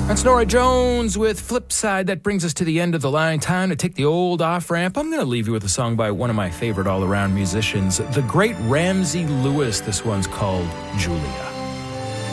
That's Nora Jones with Flipside. That brings us to the end of the line. Time to take the old off-ramp. I'm going to leave you with a song by one of my favorite all-around musicians, the great Ramsey Lewis. This one's called Julia.